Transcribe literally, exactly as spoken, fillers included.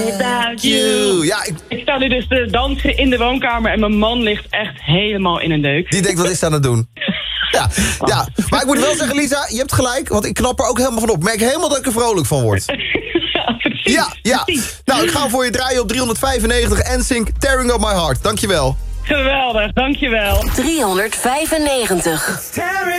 without you. Ja, ik... ik sta nu dus te dansen in de woonkamer en mijn man ligt echt helemaal in een deuk. Die denkt, wat is ze aan het doen? Ja, ja, maar ik moet wel zeggen, Lisa, je hebt gelijk, want ik knap er ook helemaal van op. Ik merk helemaal dat ik er vrolijk van word. Ja, precies. Ja, ja. Precies. Nou, ik ga voor je draaien op driehonderdvijfennegentig N Sync, Tearing Up My Heart. Dankjewel. Geweldig, dankjewel. driehonderdvijfennegentig.